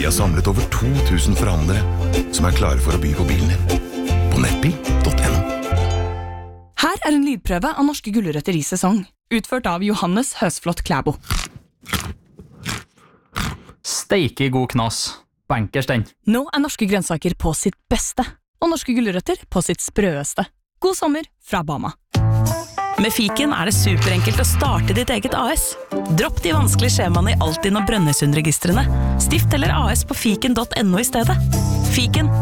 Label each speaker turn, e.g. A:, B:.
A: har samlet over 2000 forhandlere som klare for å by på bilen din. På nettbil.no.
B: Her en lydprøve av norske gulrøtter i sesong, utført av Johannes Høsflot Klæbo.
C: Steike god knas. Bankers den.
B: Nå norske grønnsaker på sitt beste, og norske gulrøtter på sitt sprøeste. God sommer fra Bama.
D: Med Fiken det superenkelt å starte ditt eget AS. Dropp de vanskelige skjemaene i Altinn og Brønnøysundregistrene. Stift eller AS på fiken.no i stedet. Fiken